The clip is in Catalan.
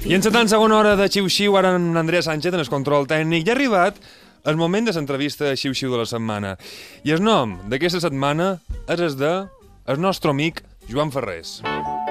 I en la tan segona hora de Xiu-Xiu, ara en Andrea Sánchez, en el control tècnic, ja ha arribat el moment de l'entrevista Xiu-Xiu de la setmana. I el nom d'aquesta setmana és el de el nostre amic Joan Ferrés.